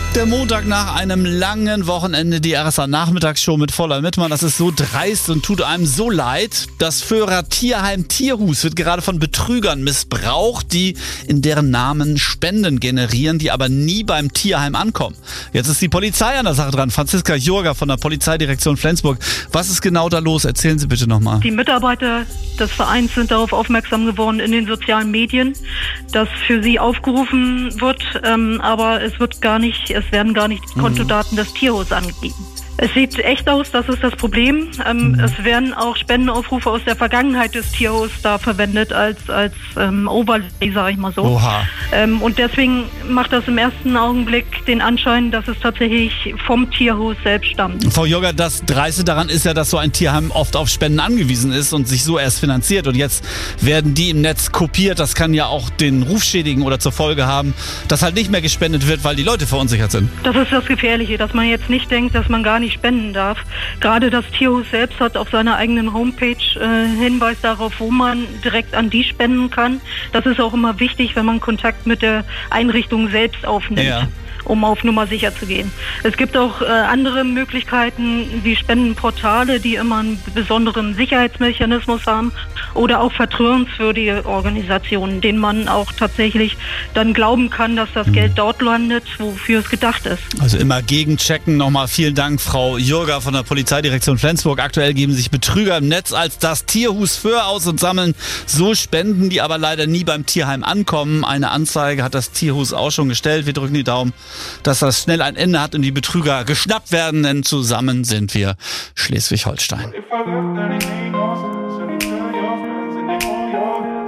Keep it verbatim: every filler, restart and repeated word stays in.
Der Montag nach einem langen Wochenende, die R S A-Nachmittagsshow mit Voller Mittmann. Das ist so dreist und tut einem so leid. Das Föhrer Tierheim Tierhus wird gerade von Betrügern missbraucht, die in deren Namen Spenden generieren, die aber nie beim Tierheim ankommen. Jetzt ist die Polizei an der Sache dran. Franziska Jurga von der Polizeidirektion Flensburg. Was ist genau da los? Erzählen Sie bitte nochmal. Die Mitarbeiter des Vereins sind darauf aufmerksam geworden in den sozialen Medien, dass für sie aufgerufen wird, ähm, aber es wird gar nicht, es werden gar nicht die Kontodaten des Tierhus angegeben. Es sieht echt aus, das ist das Problem. Ähm, mhm. Es werden auch Spendenaufrufe aus der Vergangenheit des Tierhus da verwendet als als ähm, Overlay, sage ich mal so. Oha. Ähm, und deswegen macht das im ersten Augenblick den Anschein, dass es tatsächlich vom Tierhus selbst stammt. Frau Jurga, das Dreiste daran ist ja, dass so ein Tierheim oft auf Spenden angewiesen ist und sich so erst finanziert. Und jetzt werden die im Netz kopiert. Das kann ja auch den Ruf schädigen oder zur Folge haben, dass halt nicht mehr gespendet wird, weil die Leute verunsichert sind. Das ist das Gefährliche, dass man jetzt nicht denkt, dass man gar nicht spenden darf. Gerade das Tierhus selbst hat auf seiner eigenen Homepage äh, Hinweis darauf, wo man direkt an die spenden kann. Das ist auch immer wichtig, wenn man Kontakt mit der Einrichtung selbst aufnimmt. Ja. Um auf Nummer sicher zu gehen. Es gibt auch äh, andere Möglichkeiten wie Spendenportale, die immer einen besonderen Sicherheitsmechanismus haben oder auch vertrauenswürdige Organisationen, denen man auch tatsächlich dann glauben kann, dass das Geld dort landet, wofür es gedacht ist. Also immer gegenchecken. Nochmal vielen Dank, Frau Jurga von der Polizeidirektion Flensburg. Aktuell geben sich Betrüger im Netz als das Tierhus Föhr aus und sammeln so Spenden, die aber leider nie beim Tierheim ankommen. Eine Anzeige hat das Tierhus auch schon gestellt. Wir drücken die Daumen, dass das schnell ein Ende hat und die Betrüger geschnappt werden, denn zusammen sind wir Schleswig-Holstein.